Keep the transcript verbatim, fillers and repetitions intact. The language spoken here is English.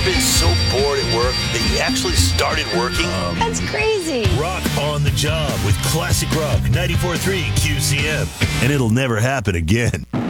been so bored at work that you actually started working? Um, That's crazy. Rock on the job with Classic Rock ninety-four point three Q C M. And it'll never happen again.